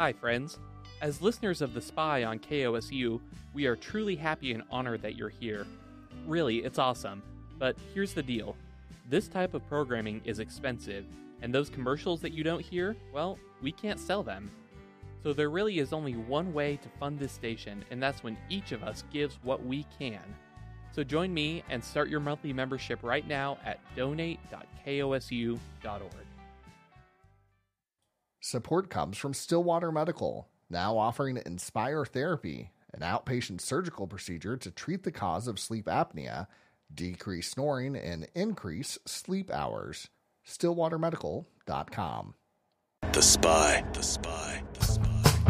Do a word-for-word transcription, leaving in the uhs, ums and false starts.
Hi, friends. As listeners of The Spy on K O S U, we are truly happy and honored that you're here. Really, it's awesome. But here's the deal. This type of programming is expensive, and those commercials that you don't hear, well, we can't sell them. So there really is only one way to fund this station, and that's when each of us gives what we can. So join me and start your monthly membership right now at donate dot k o s u dot org. Support comes from Stillwater Medical, now offering Inspire Therapy, an outpatient surgical procedure to treat the cause of sleep apnea, decrease snoring, and increase sleep hours. stillwater medical dot com. The Spy. The Spy. The Spy.